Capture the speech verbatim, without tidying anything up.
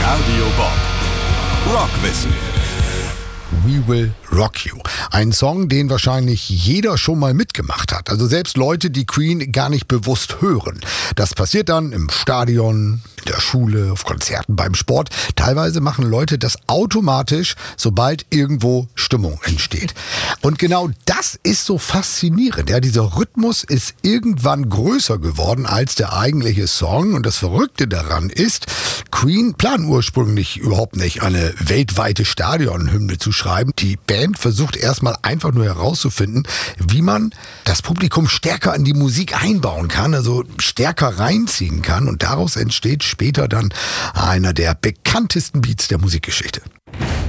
Radio Bob. Rockwissen. We Will Rock You. Ein Song, den wahrscheinlich jeder schon mal mitgemacht hat. Also selbst Leute, die Queen gar nicht bewusst hören. Das passiert dann im Stadion, in der Schule, auf Konzerten, beim Sport. Teilweise machen Leute das automatisch, sobald irgendwo Stimmung entsteht. Und genau das ist so faszinierend. Ja, dieser Rhythmus ist irgendwann größer geworden als der eigentliche Song. Und das Verrückte daran ist, Queen planen ursprünglich überhaupt nicht, eine weltweite Stadionhymne zu schreiben. Die Band versucht erstmal einfach nur herauszufinden, wie man das Publikum stärker in die Musik einbauen kann, also stärker reinziehen kann. Und daraus entsteht später dann einer der bekanntesten Beats der Musikgeschichte.